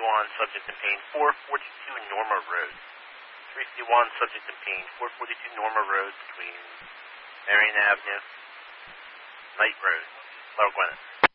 subject in pain, 442 Norma Road. 351, subject in pain, 442 Norma Road between Marion Avenue, Knight Road, Laurel Gwinnett.